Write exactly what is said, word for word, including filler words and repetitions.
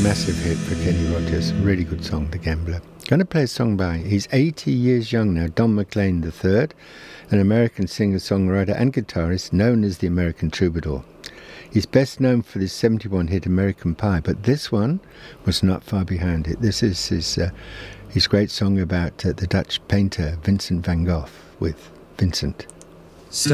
massive hit for Kenny Rogers. Really good song, The Gambler. Going to play a song by, he's eighty years young now, Don McLean the third, an American singer-songwriter and guitarist known as the American Troubadour. He's best known for his seventy-one hit American Pie, but this one was not far behind it. This is his, uh, his great song about uh, the Dutch painter Vincent van Gogh with Vincent.